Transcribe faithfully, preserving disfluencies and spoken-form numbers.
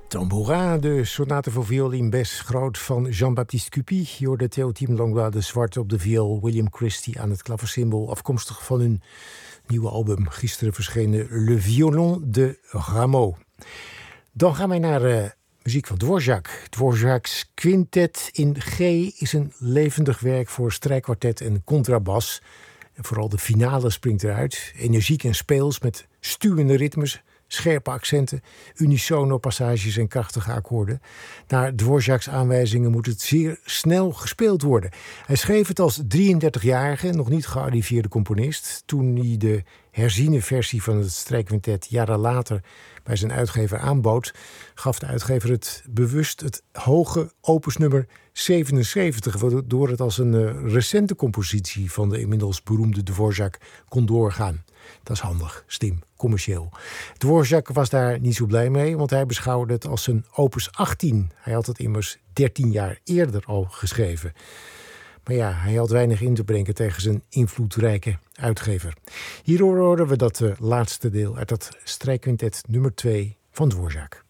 Tambourin, de sonate voor viool in Bes groot van Jean-Baptiste Cupie. Je hoorde Théotime Langlois de Zwarte op de viool, William Christie aan het klaversymbol, afkomstig van hun nieuwe album, gisteren verschenen Le Violon de Rameau. Dan gaan wij naar uh, muziek van Dvorak. Dvorak's Quintet in G is een levendig werk voor strijkkwartet en contrabas. En vooral de finale springt eruit. Energiek en speels met stuwende ritmes, scherpe accenten, unisono passages en krachtige akkoorden. Naar Dvorak's aanwijzingen moet het zeer snel gespeeld worden. Hij schreef het als drieëndertigjarige, nog niet gearriveerde componist. Toen hij de herziene versie van het strijkquintet jaren later bij zijn uitgever aanbood, gaf de uitgever het bewust het hoge opusnummer zevenenzeventig, waardoor het als een uh, recente compositie van de inmiddels beroemde Dvorak kon doorgaan. Dat is handig, slim, commercieel. Dvorak was daar niet zo blij mee, want hij beschouwde het als zijn opus achttien. Hij had het immers dertien jaar eerder al geschreven. Maar ja, hij had weinig in te brengen tegen zijn invloedrijke uitgever. Hier horen we dat uh, laatste deel uit dat strijkquintet nummer twee van Dvorak.